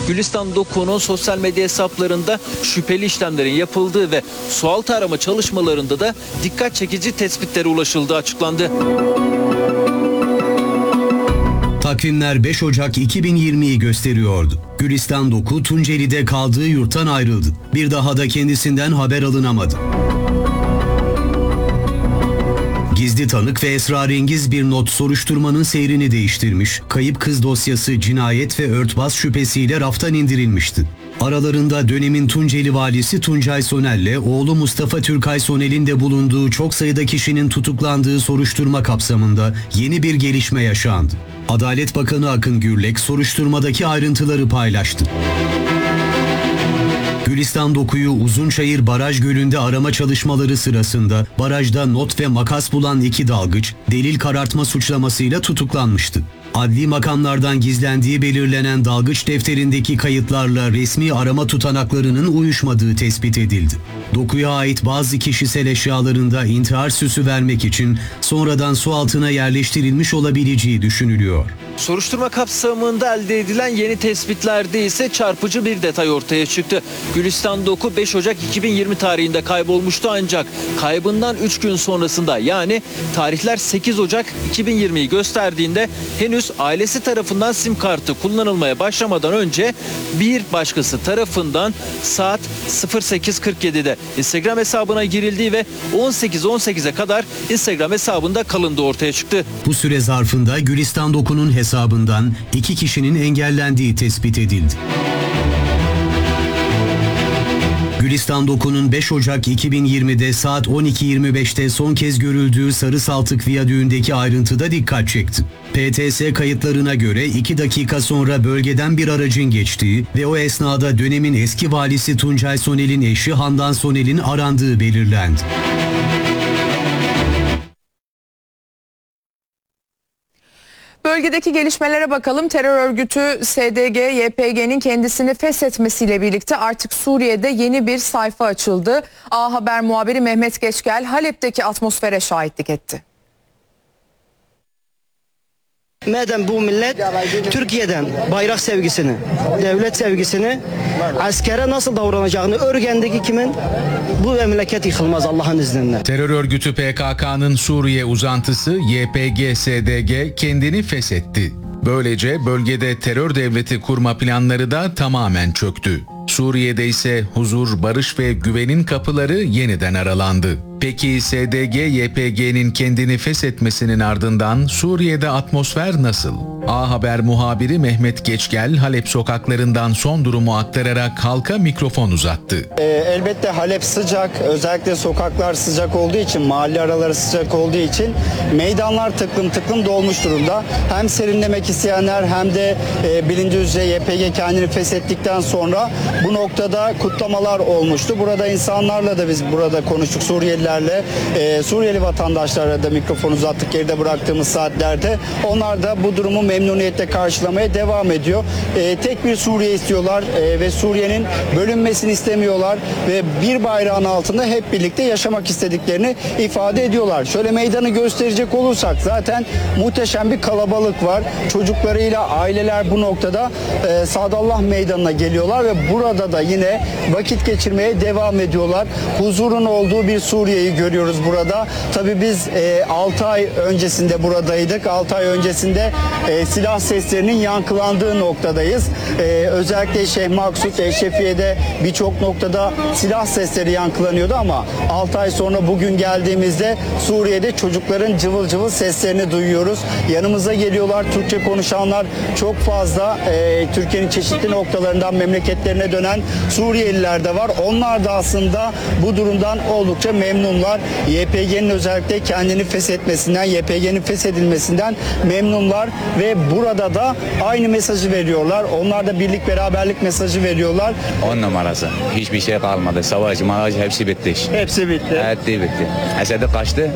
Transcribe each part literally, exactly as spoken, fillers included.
Gülistan Doku'nun sosyal medya hesaplarında şüpheli işlemlerin yapıldığı ve sualtı arama çalışmalarında da dikkat çekici tespitlere ulaşıldığı açıklandı. Takvimler beş Ocak iki bin yirmiyi gösteriyordu. Gülistan Doku Tunceli'de kaldığı yurttan ayrıldı. Bir daha da kendisinden haber alınamadı. Gizli tanık ve esrarengiz bir not soruşturmanın seyrini değiştirmiş, kayıp kız dosyası cinayet ve örtbas şüphesiyle raftan indirilmişti. Aralarında dönemin Tunceli valisi Tuncay Sonel'le oğlu Mustafa Türkay Sonel'in de bulunduğu çok sayıda kişinin tutuklandığı soruşturma kapsamında yeni bir gelişme yaşandı. Adalet Bakanı Akın Gürlek soruşturmadaki ayrıntıları paylaştı. Gülistan Doku'yu Uzunçayır Baraj Gölü'nde arama çalışmaları sırasında barajda not ve makas bulan iki dalgıç delil karartma suçlamasıyla tutuklanmıştı. Adli makamlardan gizlendiği belirlenen dalgıç defterindeki kayıtlarla resmi arama tutanaklarının uyuşmadığı tespit edildi. Doku'ya ait bazı kişisel eşyalarında intihar süsü vermek için sonradan su altına yerleştirilmiş olabileceği düşünülüyor. Soruşturma kapsamında elde edilen yeni tespitlerde ise çarpıcı bir detay ortaya çıktı. Gülistan Doku beş Ocak iki bin yirmi tarihinde kaybolmuştu ancak kaybından üç gün sonrasında, yani tarihler sekiz Ocak iki bin yirmiyi gösterdiğinde henüz ailesi tarafından sim kartı kullanılmaya başlamadan önce bir başkası tarafından saat sıfır sekiz kırk yedide Instagram hesabına girildiği ve on sekiz on sekize kadar Instagram hesabında kalındığı ortaya çıktı. Bu süre zarfında Gülistan Doku'nun hesabından iki kişinin engellendiği tespit edildi. Gülistan Doku'nun beş Ocak iki bin yirmide saat on iki yirmi beşte son kez görüldüğü Sarısaltık Viyadüğü'ndeki ayrıntıda dikkat çekti. P T S kayıtlarına göre iki dakika sonra bölgeden bir aracın geçtiği ve o esnada dönemin eski valisi Tuncay Sonel'in eşi Handan Sonel'in arandığı belirlendi. Bölgedeki gelişmelere bakalım. Terör örgütü S D G Y P G'nin kendisini feshetmesiyle birlikte artık Suriye'de yeni bir sayfa açıldı. A Haber muhabiri Mehmet Geçgel Halep'teki atmosfere şahitlik etti. Madem bu millet Türkiye'den bayrak sevgisini, devlet sevgisini, askere nasıl davranacağını öğrendeki kimin, bu memleket yıkılmaz Allah'ın izniyle. Terör örgütü P K K'nın Suriye uzantısı Y P G S D G kendini feshetti. Böylece bölgede terör devleti kurma planları da tamamen çöktü. Suriye'de ise huzur, barış ve güvenin kapıları yeniden aralandı. Peki S D G Y P G'nin kendini feshetmesinin ardından Suriye'de atmosfer nasıl? A Haber muhabiri Mehmet Geçgel Halep sokaklarından son durumu aktararak halka mikrofon uzattı. E, elbette Halep sıcak, özellikle sokaklar sıcak olduğu için, mahalle araları sıcak olduğu için meydanlar tıklım tıklım dolmuş durumda. Hem serinlemek isteyenler hem de e, bilindiği üzere Y P G kendini feshettikten sonra bu noktada kutlamalar olmuştu. Burada insanlarla da biz burada konuştuk, Suriyelilerle, e, Suriyeli vatandaşlarla da mikrofon uzattık geride bıraktığımız saatlerde. Onlar da bu durumu memnuniyetle karşılamaya devam ediyor. E, tek bir Suriye istiyorlar e, ve Suriye'nin bölünmesini istemiyorlar ve bir bayrağın altında hep birlikte yaşamak istediklerini ifade ediyorlar. Şöyle meydanı gösterecek olursak zaten muhteşem bir kalabalık var. Çocuklarıyla aileler bu noktada e, Sadallah Meydanı'na geliyorlar ve burada da yine vakit geçirmeye devam ediyorlar. Huzurun olduğu bir Suriye'yi görüyoruz burada. Tabii biz e, altı ay öncesinde buradaydık. altı ay öncesinde e, silah seslerinin yankılandığı noktadayız. E, özellikle Şeyh Maksut, Eşrefiye'de birçok noktada silah sesleri yankılanıyordu ama altı ay sonra bugün geldiğimizde Suriye'de çocukların cıvıl cıvıl seslerini duyuyoruz. Yanımıza geliyorlar. Türkçe konuşanlar çok fazla. E, Türkiye'nin çeşitli noktalarından memleketlerine dönen Suriyeliler de var. Onlar da aslında bu durumdan oldukça memnunlar. Y P G'nin özellikle kendini feshetmesinden, Y P G'nin feshedilmesinden memnunlar ve burada da aynı mesajı veriyorlar. Onlar da birlik beraberlik mesajı veriyorlar. On numarası. Hiçbir şey kalmadı. Savaş, mağaz hepsi bitti. Hepsi bitti. Evet, bitti. Esed'i kaçtı.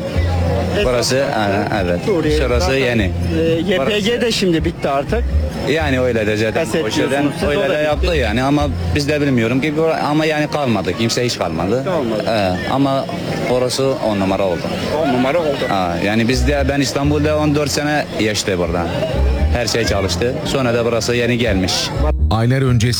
Burası evet. Suriye, Şurası zaten, yeni. E, Y P G de şimdi bitti artık. Yani öyle de zaten. O şeyden öyle de yaptı yani ama biz de bilmiyorum ki ama yani kalmadı. Kimse hiç kalmadı. Kalmadı. Ee, ama orası on numara oldu. On numara oldu. Ha, yani biz de ben İstanbul'da on dört sene yaşadım burada. Her şey çalıştı. Sonra da burası yeni gelmiş. Aylar önce